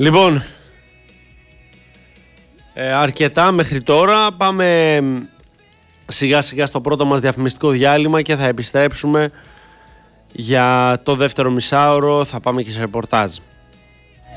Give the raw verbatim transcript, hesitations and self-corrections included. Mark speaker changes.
Speaker 1: Λοιπόν, ε, αρκετά μέχρι τώρα. Πάμε σιγά σιγά στο πρώτο μας διαφημιστικό διάλειμμα και θα επιστρέψουμε για το δεύτερο μισάωρο. Θα πάμε και σε ρεπορτάζ.